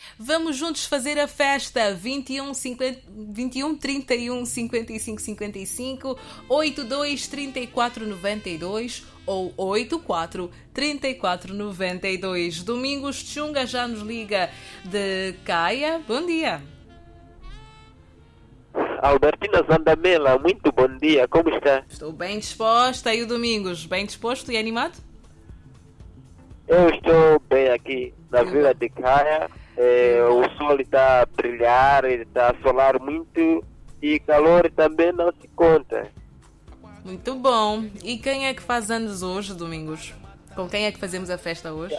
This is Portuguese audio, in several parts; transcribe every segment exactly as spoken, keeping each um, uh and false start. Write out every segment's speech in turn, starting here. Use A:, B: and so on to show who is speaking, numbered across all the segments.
A: Vamos juntos fazer a festa. vinte e um, cinquenta, vinte e um, trinta e um, cinquenta e cinco, cinquenta e cinco, oitenta e dois, trinta e quatro, noventa e dois ou oitenta e quatro, trinta e quatro, noventa e dois. Domingos Tchunga já nos liga de Caia. Bom dia.
B: Albertina Zandamela, muito bom dia, como está?
A: Estou bem disposta. E o Domingos, bem disposto e animado?
B: Eu estou bem aqui na vila de Caia. É, o sol está a brilhar, está a solar muito e calor também não se conta.
A: Muito bom. E quem é que faz anos hoje, Domingos? Com quem é que fazemos a festa hoje?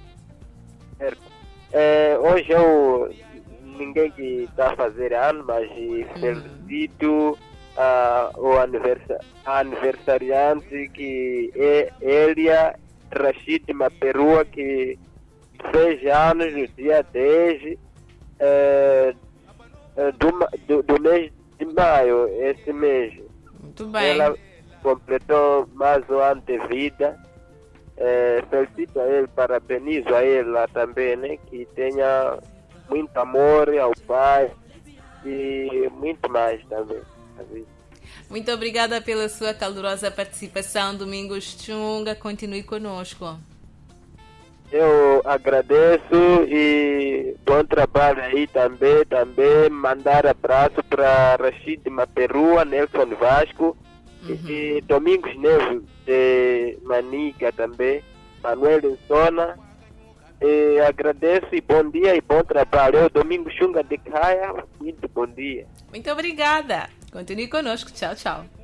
B: É, hoje eu ninguém que está a fazer ano, mas felicito uh, o aniversa aniversariante que é Elia Rashid Maperua, que fez anos no dia dez é, do, do, do mês de maio, esse mês.
A: Muito bem.
B: Ela completou mais um ano de vida. É, felicito a ele, parabenizo a ela também, né? Que tenha muito amor ao pai e muito mais também.
A: Muito obrigada pela sua calorosa participação, Domingos Tchunga. Continue conosco.
B: Eu agradeço e bom trabalho aí também. Também mandar abraço para Rashid Maperua, Nelson Vasco, uhum. e Domingos Neves de Manica também, Manuel Insona. E agradeço e bom dia e bom trabalho. Eu, Domingos Tchunga de Caia, muito bom dia.
A: Muito obrigada. Continue conosco. Tchau, tchau.